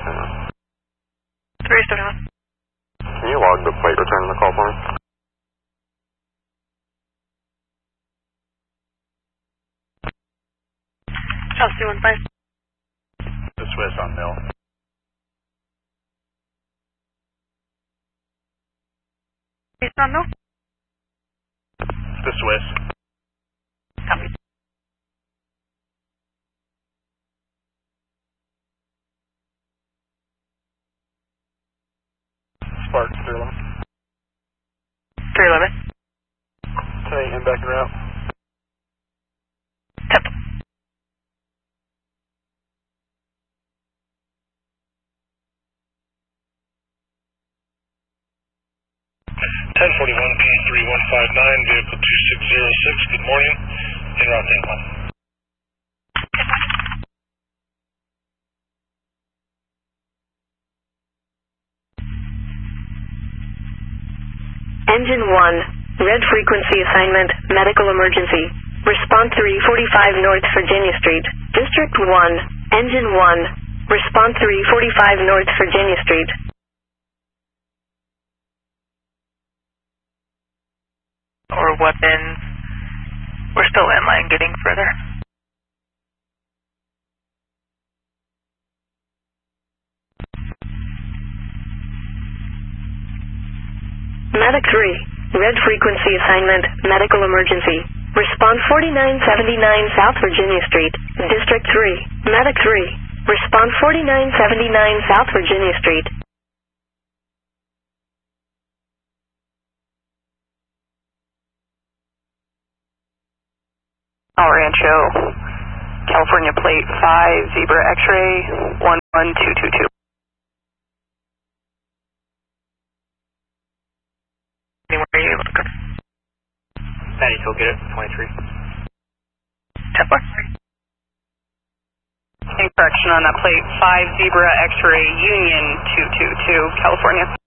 371. Can you log the plate return on the call for me? Chelsea 15. The Swiss on Mill. East on Mill? The Swiss. Copy. Spark 311. 311. 10 and back en route. Temple. P3159, vehicle 2606, good morning, en route to Incline. Engine 1, red frequency assignment, medical emergency. Response 345 North Virginia Street, District 1, Engine 1, response 345 North Virginia Street. Or weapons. We're still inline getting further. Medic 3, red frequency assignment, medical emergency. Response 4979 South Virginia Street, District 3, Medic 3, response 4979 South Virginia Street. El Rancho, California plate 5, Zebra X-ray 11222. Anywhere are you able to cover? Patty, go get it. 23. Templar. Any correction on that plate 5, Zebra X-ray Union 222, California.